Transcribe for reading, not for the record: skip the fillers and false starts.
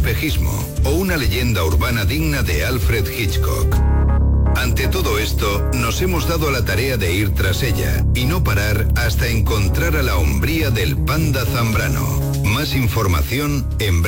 espejismo o una leyenda urbana digna de Alfred Hitchcock. Ante todo esto, nos hemos dado a la tarea de ir tras ella y no parar hasta encontrar a la hombría del panda zambrano. Más información en breve.